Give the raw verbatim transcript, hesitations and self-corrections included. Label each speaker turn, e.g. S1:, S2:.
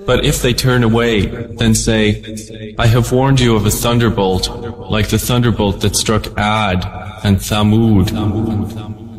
S1: But if they turn away, then say, I have warned you of a thunderbolt, like the thunderbolt that struck Ad and Thamud.